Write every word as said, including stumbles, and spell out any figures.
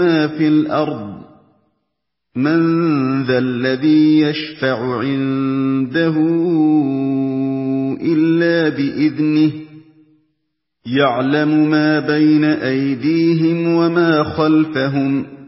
مَا فِي الْأَرْضِ ۚ مَن ذَا الَّذِي يَشْفَعُ عِندَهُ إِلَّا بِإِذْنِهِ ۚ يَعْلَمُ مَا بَيْنَ أَيْدِيهِمْ وَمَا خَلْفَهُمْ